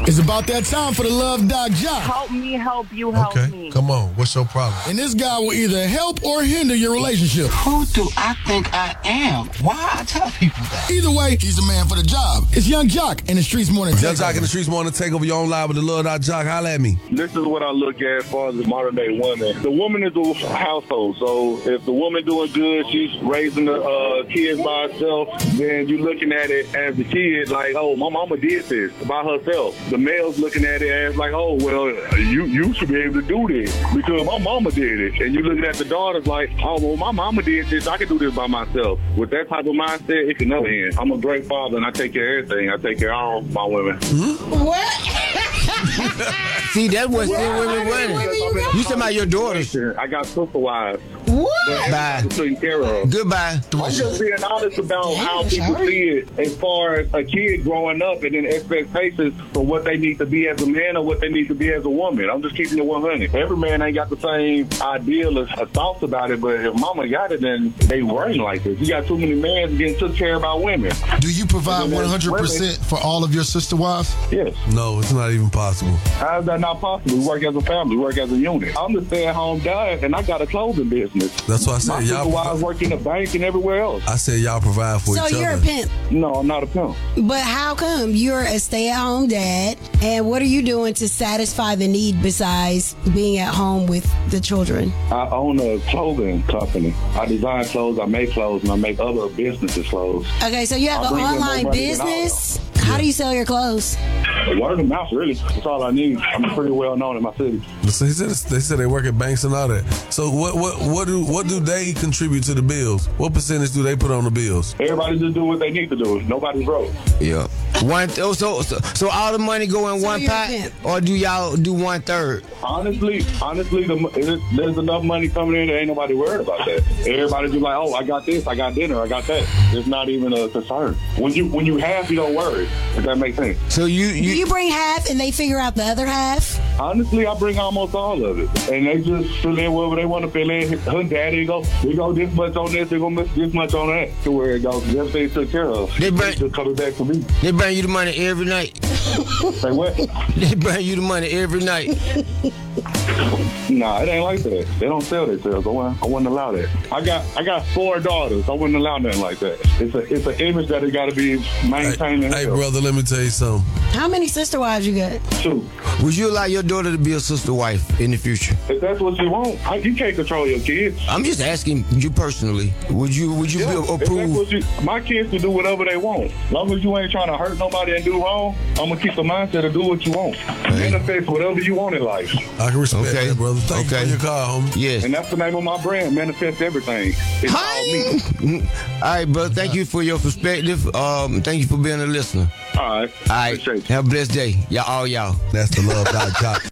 It's about that time for the Love Doc Jock. Help me, help you, help me. Come on. What's your problem? And this guy will either help or hinder your relationship. Who do I think I am? Why I tell people that? Either way, he's the man for the job. It's Young Jock in the Streets Morning Young Takeover. Jock in the Streets Morning Takeover. You on live with the Love Doc Jock. Holla at me. This is what I look at as far as the modern day woman. The woman is the household. So if the woman doing good, she's raising the kids by herself, then you're looking at it as the kid like, oh, my mama did this by herself. The male's looking at it as like, oh, well, you should be able to do this because my mama did it. And you're looking at the daughters like, oh, well, my mama did this. I can do this by myself. With that type of mindset, it can never end. I'm a great father, and I take care of everything. I take care of all my women. What? See, that was still women running. You talking about your daughters. I got sister wives. What? Bye. Taken care of. Goodbye. I'm just being honest about how people see it as far as a kid growing up and then expectations for what they need to be as a man or what they need to be as a woman. I'm just keeping it 100. Every man ain't got the same ideal or thoughts about it, but if mama got it, then they weren't like this. You got too many men getting took care of by women. Do you provide 100% for all of your sister wives? Yes. No, it's not even possible. How is that not possible? We work as a family. We work as a unit. I'm the stay-at-home dad, and I got a clothing business. That's why I said my y'all. My wives work in the bank and everywhere else. I said y'all provide for each other. So you're a pimp. No, I'm not a pimp. But how come you're a stay-at-home dad, and what are you doing to satisfy the need besides being at home with the children? I own a clothing company. I design clothes, I make clothes, and I make other businesses clothes. Okay, so you have an online business? How do you sell your clothes? Word of mouth, really. That's all I need. I'm pretty well known in my city. So they said they work at banks and all that. So what do they contribute to the bills? What percentage do they put on the bills? Everybody just do what they need to do. Nobody's broke. Yeah. So all the money go in one pot, or do y'all do 1/3? Honestly, there's enough money coming in. There ain't nobody worried about that. Everybody just like, oh, I got this, I got dinner, I got that. It's not even a concern. When you have, you don't worry. If that makes sense. So do you bring half and they figure out the other half? Honestly, I bring almost all of it, and they just fill in whatever they want to fill in. Her daddy we go this much on this, they go this much on that, to where it goes. Everything took care of. They just coming back to me. They bring you the money every night. Say what? They bring you the money every night. Nah, it ain't like that. They don't sell themselves. I wouldn't allow that. I got 4 daughters. I wouldn't allow nothing like that. It's an image that it got to be maintained. Hey, brother, let me tell you something. How many sister wives you got? 2. Would you allow your daughter to be a sister wife in the future? If that's what you want, you can't control your kids. I'm just asking you personally. Would you approve? My kids can do whatever they want. As long as you ain't trying to hurt nobody and do wrong, I'm gonna keep the mindset to do what you want. Manifest whatever you want in life. I can respect that, brother. Thank you for your call, homie. Yes. And that's the name of my brand, Manifest Everything. It's all me. All right, brother. Thank you for your perspective. Thank you for being a listener. All right. Have a blessed day. Y'all. That's the Love Doc Jock.